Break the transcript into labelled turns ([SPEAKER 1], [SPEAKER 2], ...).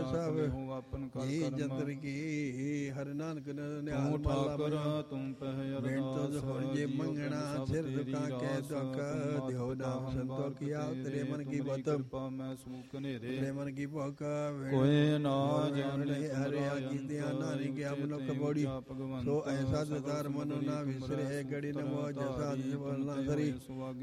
[SPEAKER 1] ਸਭ ਜੀ ਜੰਤਰ ਕੀ ਹਰ ਨਾਨਕ ਨਿਹਾਲ ਮਾਲਾ
[SPEAKER 2] ਤੂੰ ਪਹਿ
[SPEAKER 1] ਬੇਨਤੋ ਹੋ ਜੇ ਮੰਗਣਾ ਸਿਰ ਦੁਖਾਂ ਕੈ ਦੁਖ ਦਿਓ ਨਾਮ ਸੰਤੋਖ ਕੀਆ ਤੇਰੇ ਮਨ ਕੀ ਬਤ
[SPEAKER 2] ਕਿਰਪਾ ਮੈਂ ਸੂਖ ਨੇਰੇ
[SPEAKER 1] ਤੇਰੇ ਮਨ ਕੀ ਭੁਖ
[SPEAKER 2] ਕੋਈ ਨਾ ਜਾਣੇ
[SPEAKER 1] ਹਰਿਆ ਕੀਤਿਆਂ ਨਾਨਕ ਗਿਆ ਮਨੁੱਖ ਬੋੜੀ ਸੋ ਐਸਾ ਦਤਾਰ ਮਨੁ ਨਾ ਵਿਸਰੇ ਗੜੀ ਨਮੋ ਜਸਾ ਜਵਨਾ ਸਰੀ